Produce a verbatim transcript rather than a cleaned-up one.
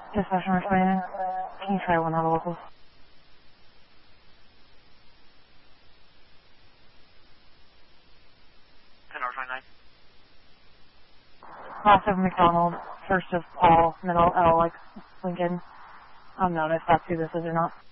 Dispatch number twenty-nine. Can you try one out of locals? ten hour twenty-nine. Last of McDonald, first of Paul, middle L like Lincoln. I'm not if that's who this is or not.